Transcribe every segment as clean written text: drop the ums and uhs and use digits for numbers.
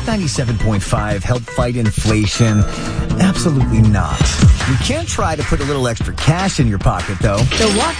Walk 97.5 help fight inflation? Absolutely not. You can try to put a little extra cash in your pocket, though. The Walk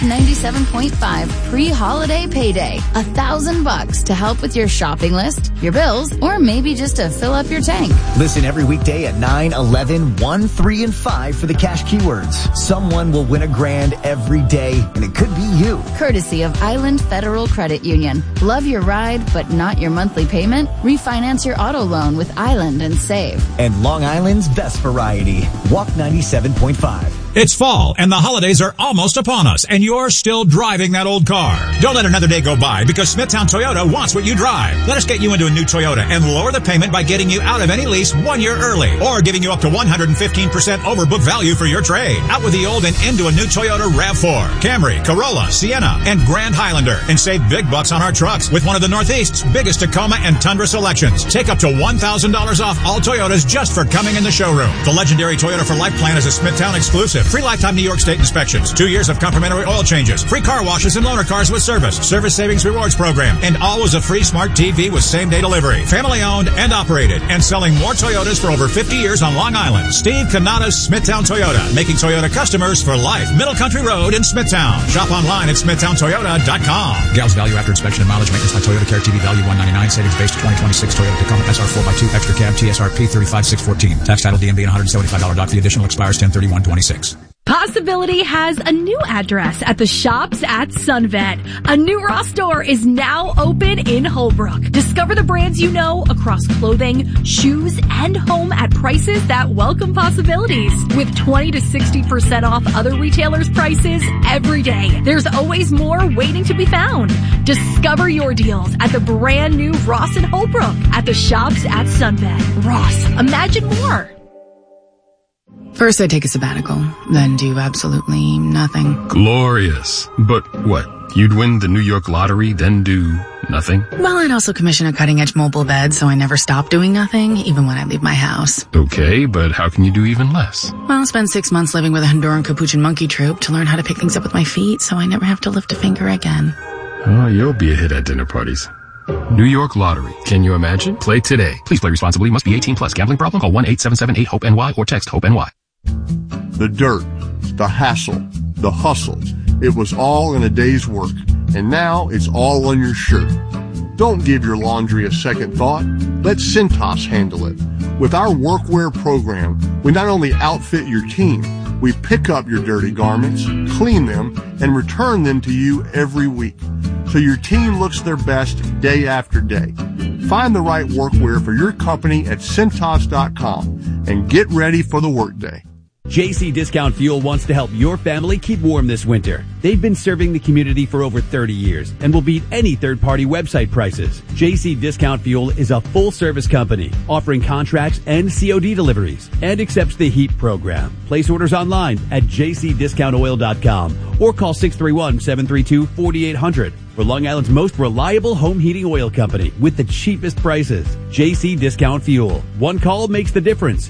97.5 pre-holiday payday. $1,000 to help with your shopping list, your bills, or maybe just to fill up your tank. Listen every weekday at 9, 11, 1, 3, and 5 for the cash keywords. Someone will win $1,000 every day, and it could be you. Courtesy of Island Federal Credit Union. Love your ride, but not your monthly payment? Refinance your auto loan with Island and save. And Long Island's best variety. Walk 97.5. It's fall, and the holidays are almost upon us, and you're still driving that old car. Don't let another day go by, because Smithtown Toyota wants what you drive. Let us get you into a new Toyota and lower the payment by getting you out of any lease 1 year early, or giving you up to 115% over book value for your trade. Out with the old and into a new Toyota RAV4, Camry, Corolla, Sienna, and Grand Highlander, and save big bucks on our trucks with one of the Northeast's biggest Tacoma and Tundra selections. Take up to $1,000 off all Toyotas just for coming in the showroom. The legendary Toyota for Life plan is a Smithtown exclusive. Free lifetime New York State inspections, 2 years of complimentary oil changes, free car washes and loaner cars with service savings rewards program, and always a free smart TV with same-day delivery. Family owned and operated, and selling more Toyotas for over 50 years on Long Island. Steve Canada's Smithtown Toyota, making Toyota customers for life. Middle Country Road in Smithtown. Shop online at smithtowntoyota.com. Gals value after inspection and mileage maintenance by Toyota Care TV value $199. Savings based 2026 Toyota Tacoma SR 4x2 extra cab TSRP 35614. Tax title DMV and $175 doc fee. Additional expires 10/31/26. Possibility has a new address at the Shops at Sunvet. A new Ross store is now open in Holbrook. Discover the brands you know across clothing, shoes, and home at prices that welcome possibilities. With 20 to 60% off other retailers' prices every day. There's always more waiting to be found. Discover your deals at the brand new Ross in Holbrook at the Shops at Sunvet. Ross, imagine more. First, I take a sabbatical, then do absolutely nothing. Glorious. But what? You'd win the New York lottery, then do nothing? Well, I'd also commission a cutting-edge mobile bed, so I never stop doing nothing, even when I leave my house. Okay, but how can you do even less? Well, I'll spend 6 months living with a Honduran Capuchin monkey troupe to learn how to pick things up with my feet, so I never have to lift a finger again. Oh, you'll be a hit at dinner parties. New York Lottery. Can you imagine? Play today. Please play responsibly. Must be 18 plus. Gambling problem? Call 1-877-8-HOPE-NY or text HOPE-NY. The dirt, the hassle, the hustle. It was all in a day's work, and now it's all on your shirt. Don't give your laundry a second thought. Let Cintas handle it. With our workwear program, we not only outfit your team, we pick up your dirty garments, clean them, and return them to you every week, so your team looks their best day after day. Find the right workwear for your company at Cintas.com and get ready for the workday. JC Discount Fuel wants to help your family keep warm this winter. They've been serving the community for over 30 years and will beat any third-party website prices. JC Discount Fuel is a full-service company offering contracts and COD deliveries and accepts the HEAP program. Place orders online at jcdiscountoil.com or call 631-732-4800 for Long Island's most reliable home heating oil company with the cheapest prices. JC Discount Fuel. One call makes the difference.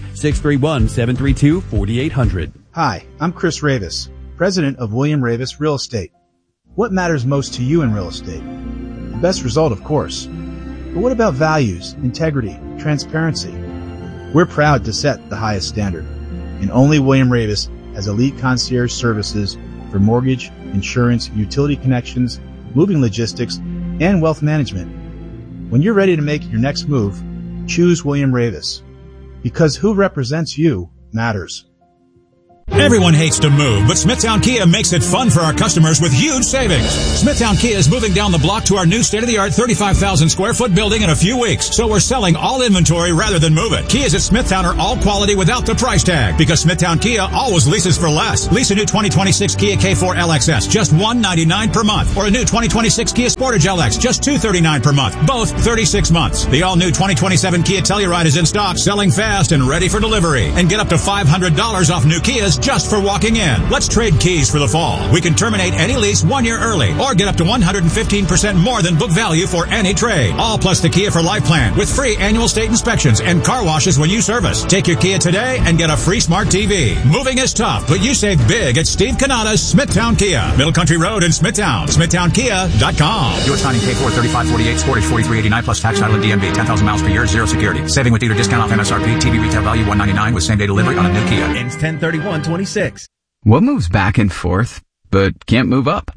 631-732-4800. Hi, I'm Chris Ravis, president of William Ravis Real Estate. What matters most to you in real estate? The best result, of course. But what about values, integrity, transparency? We're proud to set the highest standard. And only William Ravis has elite concierge services for mortgage, insurance, utility connections, moving logistics, and wealth management. When you're ready to make your next move, choose William Ravis. Because who represents you matters. Everyone hates to move, but Smithtown Kia makes it fun for our customers with huge savings. Smithtown Kia is moving down the block to our new state-of-the-art 35,000 square foot building in a few weeks. So we're selling all inventory rather than move it. Kias at Smithtown are all quality without the price tag, because Smithtown Kia always leases for less. Lease a new 2026 Kia K4 LXS, just $199 per month, or a new 2026 Kia Sportage LX, just $239 per month, both 36 months. The all-new 2027 Kia Telluride is in stock, selling fast and ready for delivery. And get up to $500 off new Kias us just for walking in. Let's trade keys for the fall. We can terminate any lease 1 year early or get up to 115% more than book value for any trade. All plus the Kia for Life plan with free annual state inspections and car washes when you service. Take your Kia today and get a free smart TV. Moving is tough, but you save big at Steve Canada's Smithtown Kia. Middle Country Road in Smithtown. SmithtownKia.com. U.S. financing K4 3548, Sportage 4389 plus tax title and DMV. 10,000 miles per year, zero security. Saving with dealer discount off MSRP. TV retail value $199 with same day delivery on a new Kia. Ends 10/31/26. What moves back and forth, but can't move up?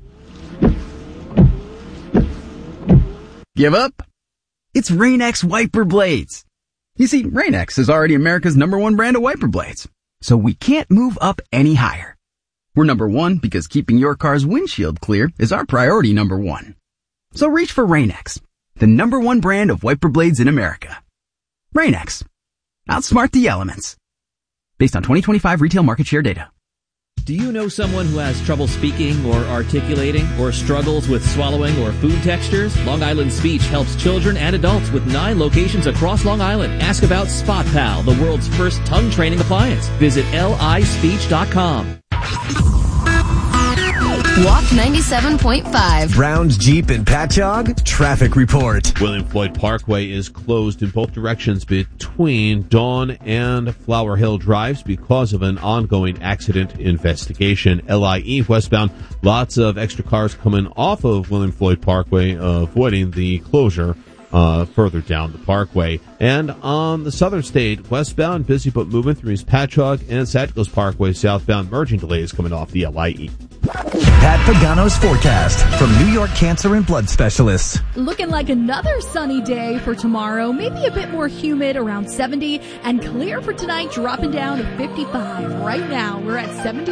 Give up? It's Rain-X wiper blades. You see, Rain-X is already America's #1 brand of wiper blades, so we can't move up any higher. We're #1 because keeping your car's windshield clear is our priority #1. So reach for Rain-X, the #1 brand of wiper blades in America. Rain-X. Outsmart the elements. Based on 2025 retail market share data. Do you know someone who has trouble speaking or articulating or struggles with swallowing or food textures? Long Island Speech helps children and adults with 9 locations across Long Island. Ask about SpotPal, the world's first tongue training appliance. Visit lispeech.com. Walk 97.5. Brown's Jeep and Patchogue traffic report. William Floyd Parkway is closed in both directions between Dawn and Flower Hill Drives because of an ongoing accident investigation. LIE westbound, lots of extra cars coming off of William Floyd Parkway, avoiding the closure further down the parkway. And on the southern state, westbound, busy but moving through East Patchogue and Satchels Parkway, southbound, merging delays coming off the LIE. Pat Pagano's forecast from New York Cancer and Blood Specialists. Looking like another sunny day for tomorrow, maybe a bit more humid around 70 and clear for tonight, dropping down to 55. Right now, we're at 70.